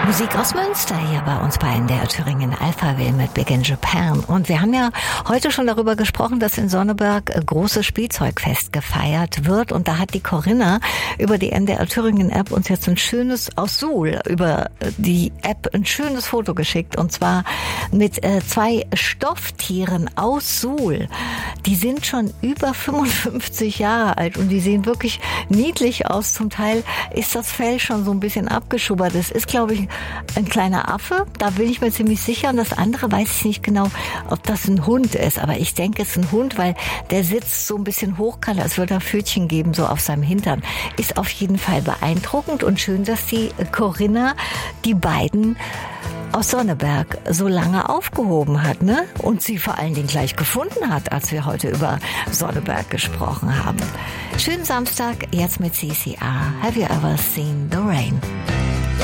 Musik aus Münster hier bei uns bei NDR Thüringen Alphaville mit Big in Japan. Und wir haben ja heute schon darüber gesprochen, dass in Sonneberg großes Spielzeugfest gefeiert wird. Und da hat die Corinna über die NDR Thüringen App uns jetzt ein schönes, aus Suhl, über die App ein schönes Foto geschickt. Und zwar mit 2 Stofftieren aus Suhl. Die sind schon über 55 Jahre alt und die sehen wirklich niedlich aus. Zum Teil ist das Fell schon so ein bisschen abgeschubbert. Es ist, glaube ich, ein kleiner Affe, da bin ich mir ziemlich sicher. Und das andere weiß ich nicht genau, ob das ein Hund ist. Aber ich denke, es ist ein Hund, weil der sitzt so ein bisschen hochkant, als würde er Pfötchen geben, so auf seinem Hintern. Ist auf jeden Fall beeindruckend und schön, dass die Corinna die beiden aus Sonneberg so lange aufgehoben hat, ne? Und sie vor allen Dingen gleich gefunden hat, als wir heute über Sonneberg gesprochen haben. Schönen Samstag, jetzt mit CCR. Have you ever seen the rain?